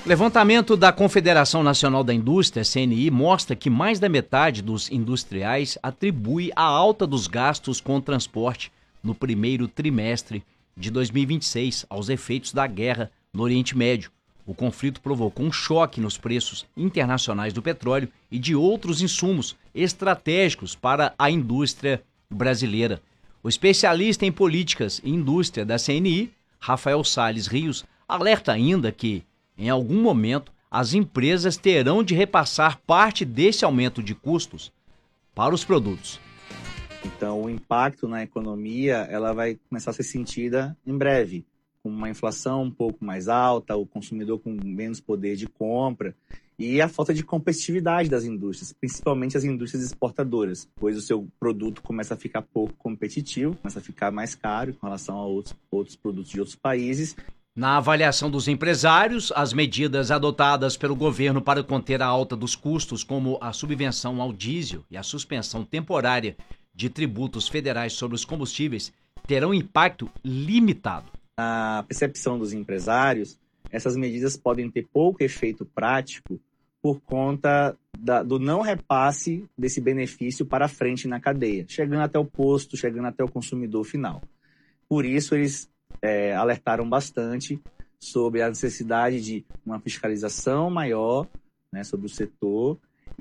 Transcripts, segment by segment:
Levantamento da Confederação Nacional da Indústria, CNI, mostra que mais da metade dos industriais atribui a alta dos gastos com o transporte no primeiro trimestre de 2026 aos efeitos da guerra no Oriente Médio. O conflito provocou um choque nos preços internacionais do petróleo e de outros insumos estratégicos para a indústria brasileira. O especialista em políticas e indústria da CNI, Rafael Salles Rios, alerta ainda que, em algum momento, as empresas terão de repassar parte desse aumento de custos para os produtos. Então, o impacto na economia ela vai começar a ser sentida em breve, com uma inflação um pouco mais alta, o consumidor com menos poder de compra e a falta de competitividade das indústrias, principalmente as indústrias exportadoras, pois o seu produto começa a ficar pouco competitivo, começa a ficar mais caro com relação a outros produtos de outros países. Na avaliação dos empresários, as medidas adotadas pelo governo para conter a alta dos custos, como a subvenção ao diesel e a suspensão temporária de tributos federais sobre os combustíveis, terão impacto limitado. Na percepção dos empresários, essas medidas podem ter pouco efeito prático por conta do não repasse desse benefício para frente na cadeia, chegando até o posto, chegando até o consumidor final. Por isso, eles alertaram bastante sobre a necessidade de uma fiscalização maior, né, sobre o setor,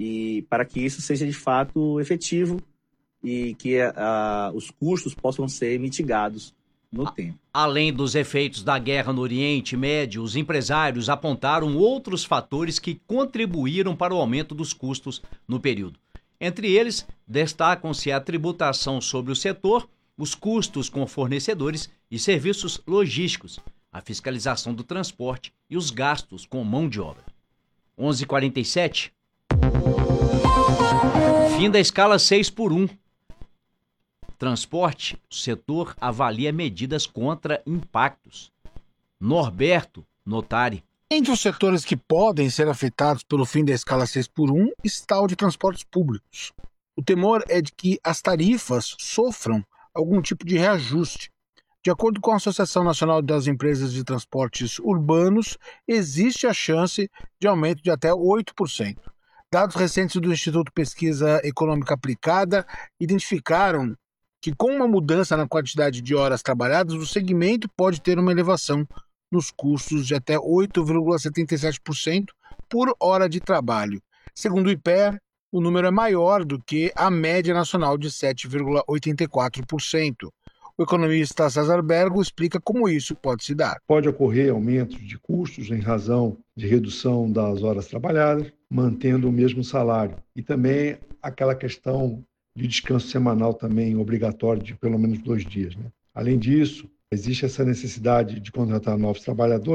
e para que isso seja de fato efetivo e que os custos possam ser mitigados no tempo. Além dos efeitos da guerra no Oriente Médio, os empresários apontaram outros fatores que contribuíram para o aumento dos custos no período. Entre eles, destacam-se a tributação sobre o setor, os custos com fornecedores e serviços logísticos, a fiscalização do transporte e os gastos com mão de obra. 11h47. Fim da escala 6x1. Transporte, o setor avalia medidas contra impactos. Norberto Notari. Entre os setores que podem ser afetados pelo fim da escala 6x1 está o de transportes públicos. O temor é de que as tarifas sofram algum tipo de reajuste. De acordo com a Associação Nacional das Empresas de Transportes Urbanos, existe a chance de aumento de até 8%. Dados recentes do Instituto Pesquisa Econômica Aplicada identificaram que, com uma mudança na quantidade de horas trabalhadas, o segmento pode ter uma elevação nos custos de até 8,77% por hora de trabalho. Segundo o IPEA, o número é maior do que a média nacional de 7,84%. O economista César Bergo explica como isso pode se dar. Pode ocorrer aumentos de custos em razão de redução das horas trabalhadas, mantendo o mesmo salário. E também aquela questão de descanso semanal também obrigatório de pelo menos 2 dias, né? Além disso, existe essa necessidade de contratar novos trabalhadores